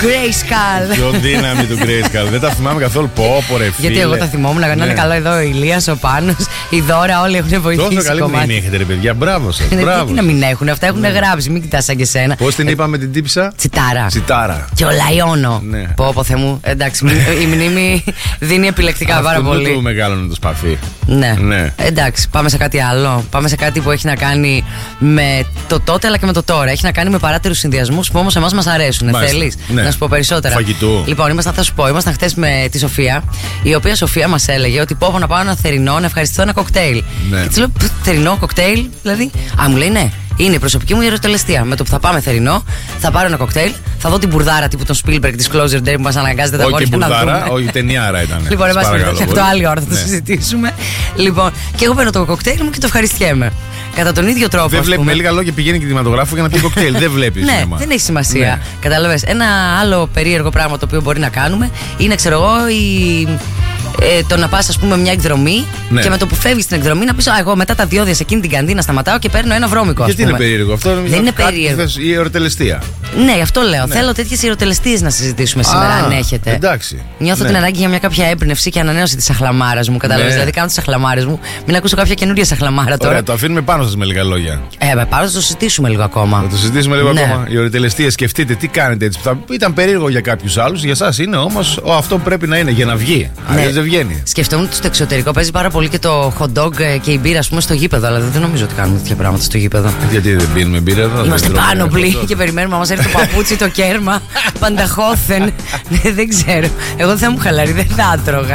Grayskull. Πιο δύναμη του Grayskull. Δεν τα θυμάμαι καθόλου. Πω, ρε φίλε. Γιατί εγώ τα θυμόμουν. Να είναι καλό εδώ ο Ηλίας, ο Πάνος, η Δώρα, όλοι έχουν βοηθήσει. Τόσο καλή μνήμη έχετε, ρε παιδιά. Μπράβο σας. Τι να μην έχουν, αυτά έχουν γράψει. Μην κοιτάς σαν και σένα. Πώς την είπαμε την τύψα? Τσιτάρα. Και ο Λαϊόνο. Πω, Θεέ μου. Εντάξει, η μνήμη δίνει επιλεκτικά πάρα πολύ. Αυτό του μεγάλωνε το σπαθί. Ναι. Εντάξει, πάμε σε κάτι άλλο. Πάμε σε κάτι που έχει να κάνει με το τότε αλλά και με το τώρα. Έχει να κάνει με παράτερους συνδυασμούς που όμως εμάς μας αρέσουν. Θέλεις να σου πω περισσότερα? Φαγητού. Λοιπόν, θα σου πω, ήμασταν χθες με τη Σοφία, η οποία Σοφία μας έλεγε ότι πω να πάω ένα θερινό να ευχαριστηθώ ένα κοκτέιλ. Και της λέω, θερινό κοκτέιλ, δηλαδή? Α, μου λέει ναι. Είναι η προσωπική μου ερωτελεστία. Με το που θα πάμε θερινό, θα πάρω ένα κοκτέιλ, θα δω την μπουρδάρα τύπου τον Spielberg της Closer Day που μας αναγκάζεται τα αγόρια να δούμε. Όχι, ταινιάρα ήταν. Λοιπόν, και αυτό άλλη ώρα θα το συζητήσουμε. Λοιπόν, και εγώ παίρνω το κοκτέιλ μου και το ευχαριστιέμαι. Κατά τον ίδιο τρόπο. Δεν βλέπει με λίγα λόγια, πηγαίνει και κινηματογράφο για να πει κοκτέιλ. Δεν βλέπει. Ναι, δεν έχει σημασία. Κατάλαβες. Ένα άλλο περίεργο πράγμα το οποίο μπορεί να κάνουμε είναι, ξέρω εγώ, το να πας, ας πούμε, μια εκδρομή και με το που φεύγεις στην εκδρομή να πεις, εγώ μετά τα διόδια σε εκείνη την καντίνα σταματάω και παίρνω ένα βρώμικο. Γιατί είναι περίεργο αυτό? Δεν είναι περίεργο. Η ερωτελεστία. Ναι, αυτό λέω. Θέλω τέτοιες ερωτελεστίες να συζητήσουμε σήμερα, αν έχετε. Εντάξει. Νιώθω την ανάγκη για μια κάποια έμπνευση και ανανέωση της σαχλαμάρας μου. Κατάλαβες. Δηλαδή, κάνω τις σαχλαμάρες μου, μην ακούσω κάποια καινούρια σαχλαμάρα τώρα. Ωραία, το αφήνουμε πάνω σας με λίγα λόγια. Πάνω θα το συζητήσουμε λίγο ακόμα. Θα το συζητήσουμε λίγο ακόμα. Η ερωτελεστία, σκεφτείτε τι κάνετε έτσι. Ήταν περίεργο για κάποιους άλλους, για εσάς είναι όμως αυτό που πρέπει να είναι για να βγει. Αλλιώς δεν βγαίνει. Σκεφτόμουν ότι στο εξωτερικό παίζει πάρα πολύ και το hot dog και η μπύρα, ας πούμε, στο γήπεδο. Αλλά δεν νομίζω ότι κάνουμε τέτοια πράγματα στο γήπεδο. Γιατί δεν πίνουμε μπύρα εδώ? Είμαστε πάνωπλοι και περιμένουμε να μας έρθει το παπούτσι, το κέρμα, πανταχώθεν. Δεν ξέρω. Εγώ δεν θα μου χαλαρεί, δεν θα άτρωγα.